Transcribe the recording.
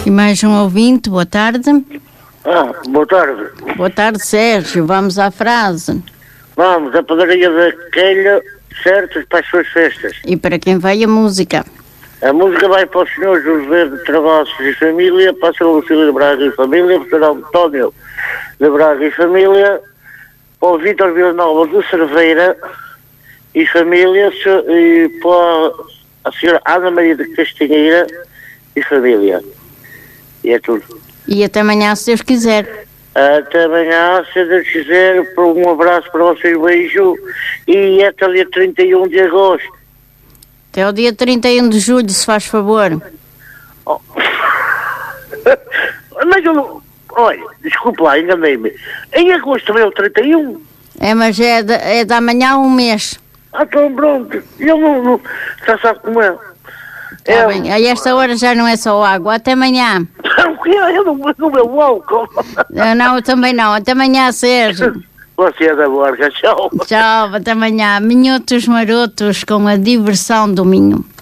E mais um ouvinte, boa tarde. Boa tarde. Boa tarde, Sérgio. Vamos à frase. Vamos, a padaria da Quelha, certo, para as suas festas. E para quem vai a música? A música vai para o senhor José de Travassos e família, para o senhor Lucílio de Braga e família, para o senhor António de Braga e família, para o Vítor Villanova de Cerveira e família, e para a senhora Ana Maria de Castanheira e família. E é tudo. E até amanhã, se Deus quiser. Até amanhã, se Deus quiser. Um abraço para vocês, um beijo. E até o dia 31 de agosto. Até o dia 31 de julho, se faz favor. Oh. Mas eu não... Olha, desculpe lá, enganei-me. Em agosto também é o 31? É, mas é da manhã um mês. Então pronto. Eu não já sabe como é. Está bem. A esta hora já não é só água. Até amanhã. O quê? Eu não bebo álcool. Não, eu também não. Até amanhã, Sérgio. Você é da Borga. Tchau. Tchau, até amanhã. Minhotos marotos com a diversão do Minho.